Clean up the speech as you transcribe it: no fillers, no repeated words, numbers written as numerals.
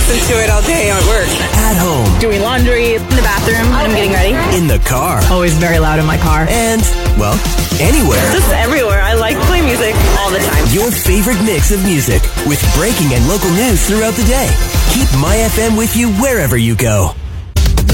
listen to it all day at work. At home. Doing laundry. In the bathroom when I'm getting ready. In the car. Always very loud in my car. And, well, anywhere. Just everywhere. I like to play music all the time. Your favorite mix of music with breaking and local news throughout the day. Keep My FM with you wherever you go.